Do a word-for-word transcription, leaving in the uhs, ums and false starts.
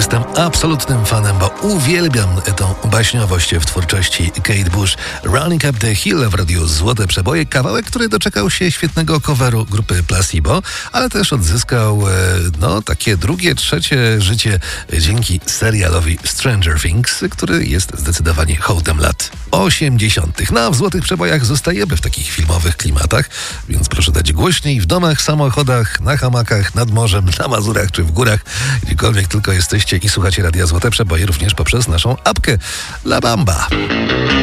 Jestem absolutnym fanem, bo uwielbiam tą baśniowość w twórczości Kate Bush. Running Up the Hill w radiu Złote Przeboje. Kawałek, który doczekał się świetnego coveru grupy Placebo, ale też odzyskał no takie drugie, trzecie życie dzięki serialowi Stranger Things, który jest zdecydowanie hołdem lat osiemdziesiątych. No a w Złotych Przebojach zostajemy w takich filmowych klimatach, więc proszę dać głośniej w domach, samochodach, na hamakach, nad morzem, na Mazurach czy w górach, gdziekolwiek tylko jesteście i słuchacie Radia Złote Przeboje również poprzez naszą apkę La Bamba.